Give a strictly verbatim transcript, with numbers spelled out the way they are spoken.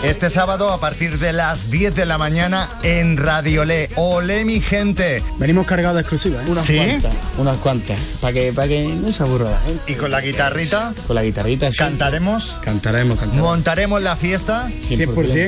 este sábado a partir de las diez de la mañana en Radiolé. Olé, mi gente. Venimos cargados de exclusivas, ¿eh? Unas ¿Sí? cuantas, unas cuantas, para que, para que no se aburra la gente. Y con la guitarrita Con la guitarrita, sí. cantaremos, Cantaremos, cantaremos. montaremos la fiesta. cien por ciento.